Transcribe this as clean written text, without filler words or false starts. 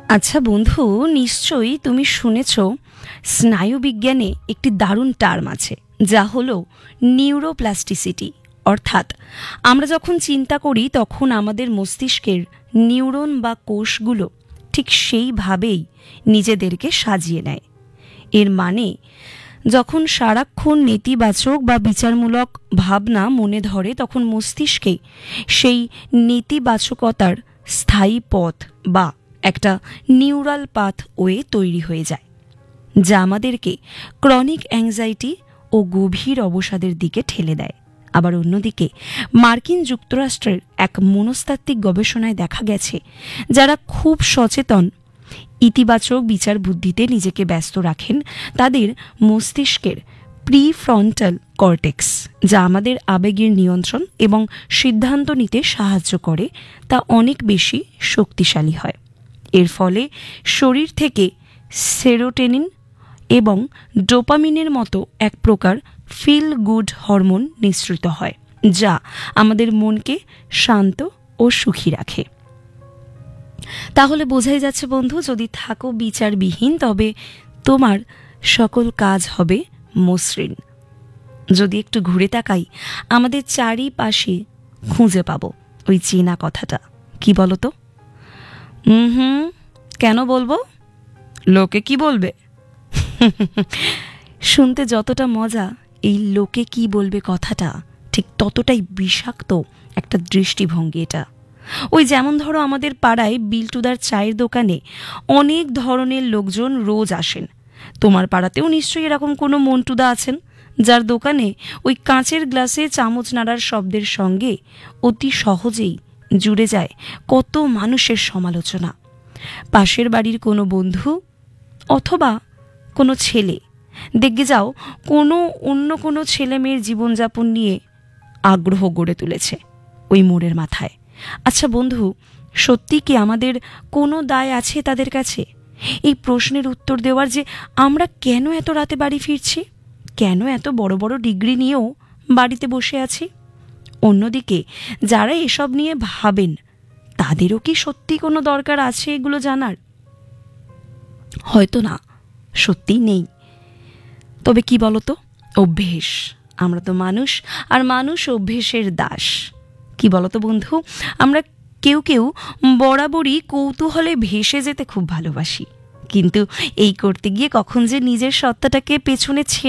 আচ্ছা বন্ধু, নিশ্চয়ই তুমি শুনেছ স্নায়ুবিজ্ঞানে একটি দারুণ টার্ম আছে, যা হলো নিউরোপ্লাস্টিসিটি। অর্থাৎ আমরা যখন চিন্তা করি তখন আমাদের মস্তিষ্কের নিউরন বা কোষগুলো ঠিক সেইভাবেই নিজেদেরকে সাজিয়ে নেয়। এর মানে যখন সারাক্ষণ নেতিবাচক বা বিচারমূলক ভাবনা মনে ধরে তখন মস্তিষ্কে সেই নেতিবাচকতার স্থায়ী পথ বা একটা নিউরাল পাথ ওয়ে তৈরি হয়ে যায়, যা আমাদেরকে ক্রনিক অ্যাংজাইটি ও গভীর অবসাদের দিকে ঠেলে দেয়। আবার অন্যদিকে মার্কিন যুক্তরাষ্ট্রের এক মনস্তাত্ত্বিক গবেষণায় দেখা গেছে, যারা খুব সচেতন ইতিবাচক বিচার বুদ্ধিতে নিজেকে ব্যস্ত রাখেন, তাদের মস্তিষ্কের প্রিফ্রন্টাল কর্টেক্স, যা আমাদের আবেগের নিয়ন্ত্রণ এবং সিদ্ধান্ত নিতে সাহায্য করে, তা অনেক বেশি শক্তিশালী হয়। এর ফলে শরীর থেকে সেরোটোনিন এবং ডোপামিনের মতো এক প্রকার ফিল গুড হরমোন নিঃসৃত হয়, যা আমাদের মনকে শান্ত ও সুখী রাখে। তাহলে বোঝাই যাচ্ছে বন্ধু, যদি থাকো বিচারবিহীন তবে তোমার সকল কাজ হবে মসৃণ। যদি একটু ঘুরে তাকাই, আমাদের চারিপাশে খুঁজে পাবো ওই চেনা কথাটা, কি বলতো? কেন বলবো? লোকে কি বলবে? শুনতে যতটা মজা, এই লোকে কি বলবে কথাটা ঠিক ততটাই বিষাক্ত একটা দৃষ্টিভঙ্গি এটা। ওই যেমন ধরো, আমাদের পাড়ায় বিল্টুদার চায়ের দোকানে অনেক ধরনের লোকজন রোজ আসেন। তোমার পাড়াতেও নিশ্চয়ই এরকম কোনো মন্টুদা আছেন, যার দোকানে ওই কাঁচের গ্লাসে চামচ নাড়ার শব্দের সঙ্গে অতি সহজেই জুড়ে যায় কত মানুষের সমালোচনা। পাশের বাড়ির কোনো বন্ধু অথবা কোনো ছেলে, দেখে যাও অন্য কোনো ছেলে মেয়ের জীবনযাপন নিয়ে আগ্রহ গড়ে তুলেছে ওই মোড়ের মাথায়। আচ্ছা বন্ধু, সত্যি কি আমাদের কোনো দায় আছে তাদের কাছে এই প্রশ্নের উত্তর দেওয়ার, যে আমরা কেন এত রাতে বাড়ি ফিরছি, কেন এত বড় বড় ডিগ্রি নিয়েও বাড়িতে বসে আছি? অন্যদিকে যারা এসব নিয়ে ভাবেন, তাদেরও কি সত্যি কোনো দরকার আছে এগুলো জানার? হয়তো না, সত্যি নেই। তবে কি বলতো, অভ্যেস। আমরা তো মানুষ, আর মানুষ অভ্যেসের দাস। কি বলতো বন্ধু, আমরা কেউ কেউ বরাবরই কৌতূহলে ভেসে যেতে খুব ভালোবাসি, কিন্তু এই করতে গিয়ে কখন যে নিজের সত্তাটাকে পেছনে